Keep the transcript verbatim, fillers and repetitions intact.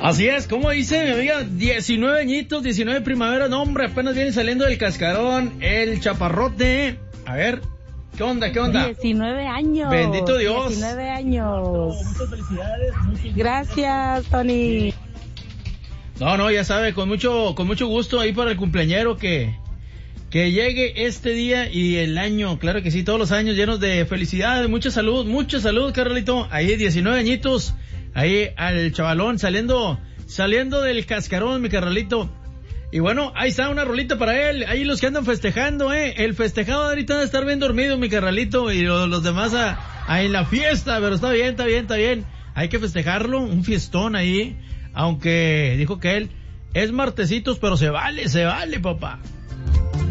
Así es, como dice mi amiga, diecinueve añitos, diecinueve primavera, no hombre, apenas viene saliendo del cascarón, el chaparrote. A ver, ¿qué onda, qué onda? diecinueve años. Bendito Dios. diecinueve años. Muchas felicidades. Muchas Gracias, Tony. No, no, ya sabe, con mucho, con mucho gusto ahí para el cumpleañero que, que llegue este día y el año, claro que sí, todos los años llenos de felicidad, mucha salud, mucha salud, Carlito. Ahí diecinueve añitos, ahí al chavalón saliendo, saliendo del cascarón, mi Carlito. Y bueno, ahí está una rolita para él, ahí los que andan festejando, eh, el festejado ahorita debe estar bien dormido, mi Carlito, y los, los demás a, a en la fiesta, pero está bien, está bien, está bien. Hay que festejarlo, un fiestón ahí, aunque dijo que él es martesitos, pero se vale, se vale, papá.